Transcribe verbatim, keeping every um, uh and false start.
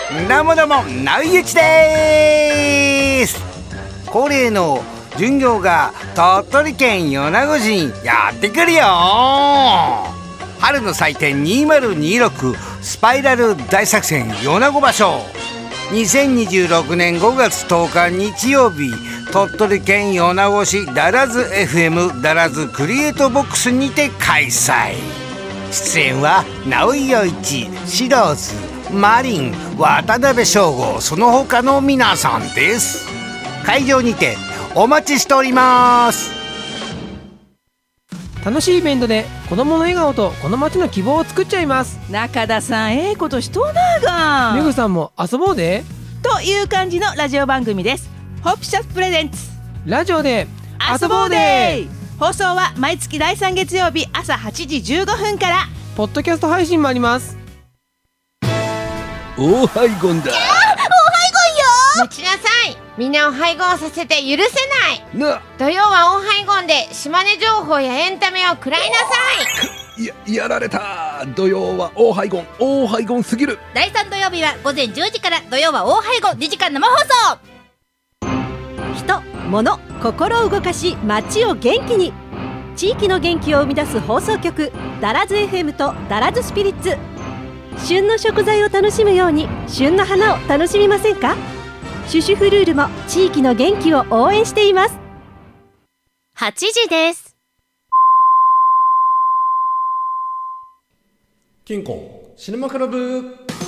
どうもどうも、なうゆちでーす。恒例の巡業が鳥取県米子市にやってくるよ。春の祭典にせんにじゅうろくスパイラル大作戦米子場所、にせんにじゅうろくねんごがつとおか日曜日、鳥取県米子市ダラズ エフエム ダラズクリエイトボックスにて開催。出演は直井陽一、シローズ、マリン、渡辺翔吾、その他の皆さんです。会場にてお待ちしております。 楽しいイベントで子供の笑顔とこの街の希望を作っちゃいます。 中田さん、ええことしとうなが。 めぐさんも遊ぼうでという感じのラジオ番組です。ホップシャスプレゼンツラジオで遊ぼうで。放送は毎月だいさん月曜日朝はちじじゅうごふんから。 ポッドキャスト配信もあります。 オーハイゴンだ。 待ちなさい。みんなを配合させて許せないな。 土曜はオーハイゴンで島根情報やエンタメを食らいなさい。や、やられた。土曜はオーハイゴン、オーハイゴンすぎる。 だいさん土曜日はごぜんじゅうじから。土曜はオーハイゴンにじかん生放送。 人、物、心を動かし街を元気に。地域の元気を生み出す放送局ダラズ エフエム とダラズスピリッツ。旬の食材を楽しむように旬の花を楽しみませんか。シュシュフルールも地域の元気を応援しています。 はちじです。 キンコンシネマクラブ。